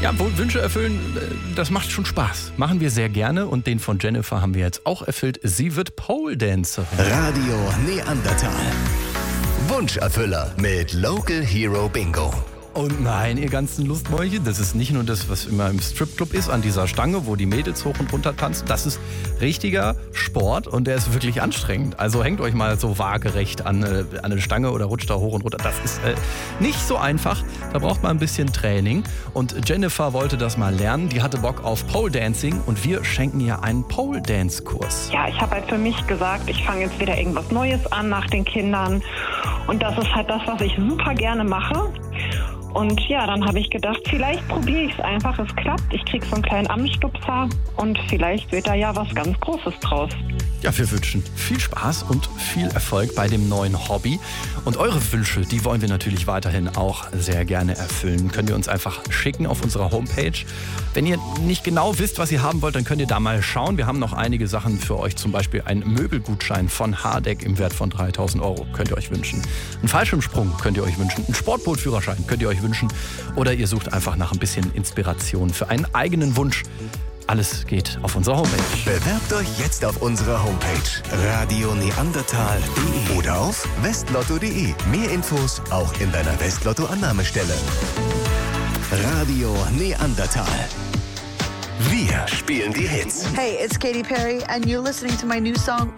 Ja, Wünsche erfüllen, das macht schon Spaß. Machen wir sehr gerne und den von Jennifer haben wir jetzt auch erfüllt. Sie wird Pole Dancerin. Radio Neandertal. Wunscherfüller mit Local Hero Bingo. Und nein, ihr ganzen Lustmäulchen, das ist nicht nur das, was immer im Stripclub ist, an dieser Stange, wo die Mädels hoch und runter tanzen. Das ist richtiger Sport und der ist wirklich anstrengend. Also hängt euch mal so waagerecht an eine Stange oder rutscht da hoch und runter. Das ist nicht so einfach. Da braucht man ein bisschen Training. Und Jennifer wollte das mal lernen. Die hatte Bock auf Pole Dancing und wir schenken ihr einen Pole Dance Kurs. Ja, ich habe halt für mich gesagt, ich fange jetzt wieder irgendwas Neues an nach den Kindern. Und das ist halt das, was ich super gerne mache. Und ja, dann habe ich gedacht, vielleicht probiere ich es einfach, es klappt. Ich kriege so einen kleinen Anstupser und vielleicht wird da ja was ganz Großes draus. Ja, wir wünschen viel Spaß und viel Erfolg bei dem neuen Hobby. Und eure Wünsche, die wollen wir natürlich weiterhin auch sehr gerne erfüllen. Könnt ihr uns einfach schicken auf unserer Homepage. Wenn ihr nicht genau wisst, was ihr haben wollt, dann könnt ihr da mal schauen. Wir haben noch einige Sachen für euch, zum Beispiel einen Möbelgutschein von Hardegg im Wert von 3.000 € könnt ihr euch wünschen. Einen Fallschirmsprung könnt ihr euch wünschen. Einen Sportbootführerschein könnt ihr euch wünschen. Oder ihr sucht einfach nach ein bisschen Inspiration für einen eigenen Wunsch. Alles geht auf unserer Homepage. Bewerbt euch jetzt auf unserer Homepage radioneandertal.de oder auf westlotto.de. Mehr Infos auch in deiner Westlotto-Annahmestelle. Radio Neandertal. Wir spielen die Hits. Hey, it's Katy Perry and you're listening to my new song